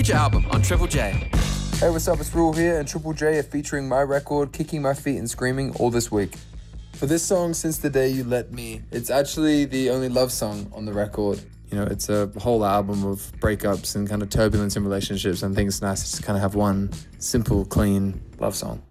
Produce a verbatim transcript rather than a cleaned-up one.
album on Triple J. Hey, what's up? It's Rule here, and Triple J are featuring my record, Kicking My Feet and Screaming, all this week. For this song, Since the Day You Let Me, it's actually the only love song on the record. You know, it's a whole album of breakups and kind of turbulence in relationships, and I think it's nice to just kind of have one simple, clean love song.